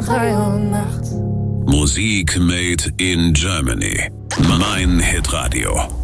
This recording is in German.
3 Uhr nachts. Musik made in Germany. Mein Hitradio.